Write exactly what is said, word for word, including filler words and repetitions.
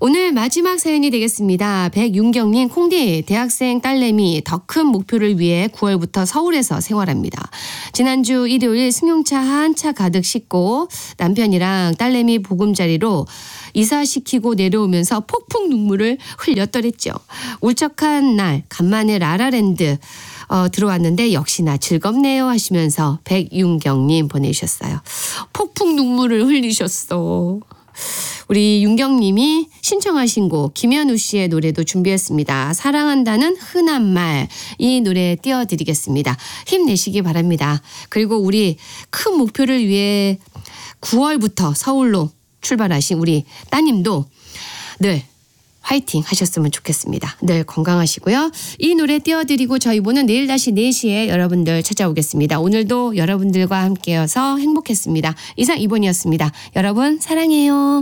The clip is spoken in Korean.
오늘 마지막 사연이 되겠습니다. 백윤경님, 콩디 대학생 딸내미 더 큰 목표를 위해 구월부터 서울에서 생활합니다. 지난주 일요일 승용차 한 차 가득 싣고 남편이랑 딸내미 보금자리로 이사시키고 내려오면서 폭풍 눈물을 흘렸더랬죠. 울적한 날 간만에 라라랜드 어, 들어왔는데 역시나 즐겁네요 하시면서 백윤경님 보내주셨어요. 폭풍 눈물을 흘리셨어. 우리 윤경님이 신청하신 곡 김현우 씨의 노래도 준비했습니다. 사랑한다는 흔한 말, 이 노래 띄워드리겠습니다. 힘내시기 바랍니다. 그리고 우리 큰 목표를 위해 구월부터 서울로 출발하신 우리 따님도 늘 화이팅 하셨으면 좋겠습니다. 늘 건강하시고요. 이 노래 띄워드리고 저희 보는 내일 다시 네 시에 여러분들 찾아오겠습니다. 오늘도 여러분들과 함께여서 행복했습니다. 이상 이번이었습니다. 여러분 사랑해요.